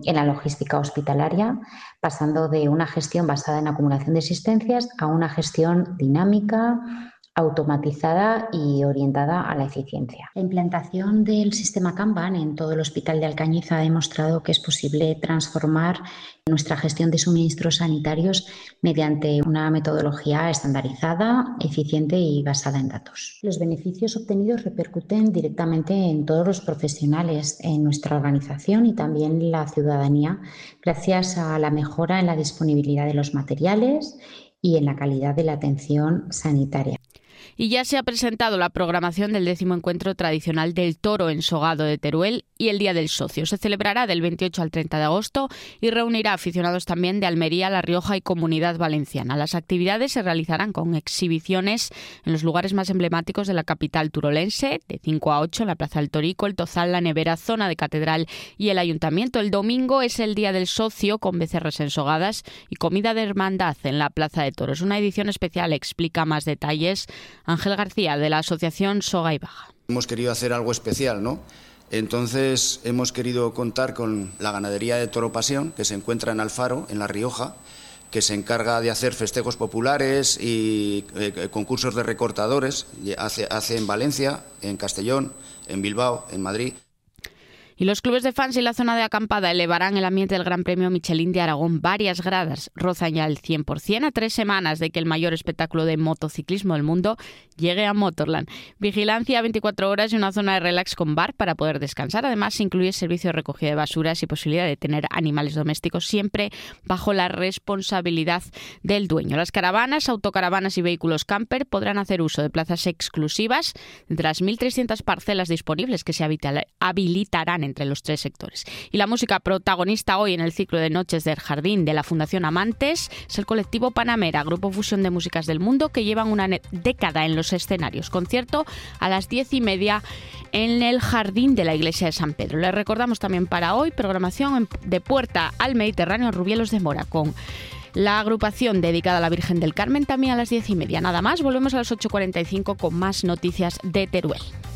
en la logística hospitalaria, pasando de una gestión basada en acumulación de existencias a una gestión dinámica, automatizada y orientada a la eficiencia. La implantación del sistema Kanban en todo el Hospital de Alcañiz ha demostrado que es posible transformar nuestra gestión de suministros sanitarios mediante una metodología estandarizada, eficiente y basada en datos. Los beneficios obtenidos repercuten directamente en todos los profesionales, en nuestra organización y también en la ciudadanía, gracias a la mejora en la disponibilidad de los materiales y en la calidad de la atención sanitaria. Y ya se ha presentado la programación del 10º encuentro tradicional del toro ensogado de Teruel y el Día del Socio. Se celebrará del 28 al 30 de agosto y reunirá aficionados también de Almería, La Rioja y Comunidad Valenciana. Las actividades se realizarán con exhibiciones en los lugares más emblemáticos de la capital turolense, de 5 a 8 en la Plaza del Torico, el Tozal, la Nevera, zona de Catedral y el Ayuntamiento. El domingo es el Día del Socio con becerras ensogadas y comida de hermandad en la Plaza de Toros. Una edición especial explica más detalles Ángel García, de la asociación Soga y Baja. Hemos querido hacer algo especial, ¿no? Entonces hemos querido contar con la ganadería de Toro Pasión, que se encuentra en Alfaro, en La Rioja, que se encarga de hacer festejos populares y concursos de recortadores. Hace en Valencia, en Castellón, en Bilbao, en Madrid. Y los clubes de fans y la zona de acampada elevarán el ambiente del Gran Premio Michelin de Aragón. Varias gradas rozan ya el 100% a 3 semanas de que el mayor espectáculo de motociclismo del mundo llegue a Motorland. Vigilancia 24 horas y una zona de relax con bar para poder descansar. Además, incluye servicio de recogida de basuras y posibilidad de tener animales domésticos, siempre bajo la responsabilidad del dueño. Las caravanas, autocaravanas y vehículos camper podrán hacer uso de plazas exclusivas de las 1.300 parcelas disponibles que se habilitarán entre los 3 sectores. Y la música protagonista hoy en el ciclo de Noches del Jardín de la Fundación Amantes es el colectivo Panamera, grupo fusión de músicas del mundo que llevan una década en los escenarios. Concierto a las 10:30 en el Jardín de la Iglesia de San Pedro. Les recordamos también para hoy programación de Puerta al Mediterráneo en Rubielos de Mora con la agrupación dedicada a la Virgen del Carmen también a las 10:30. Nada más, volvemos a las 8:45 con más noticias de Teruel.